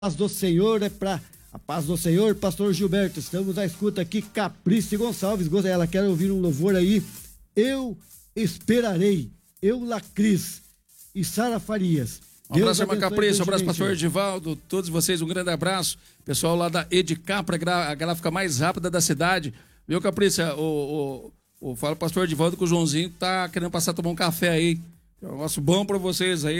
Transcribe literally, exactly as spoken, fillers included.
paz do Senhor é pra... A paz do Senhor, pastor Gilberto, estamos à escuta aqui, Caprice Gonçalves, ela quer ouvir um louvor aí, Eu Esperarei, Eu Lacris e Sara Farias. Um abraço, irmã Caprice, um abraço, pastor Edivaldo, todos vocês, um grande abraço, pessoal lá da Edicapra, a gráfica mais rápida da cidade, viu, Caprice, o, o, o, fala pastor Edivaldo que o Joãozinho tá querendo passar a tomar um café aí, um negócio bom pra vocês aí.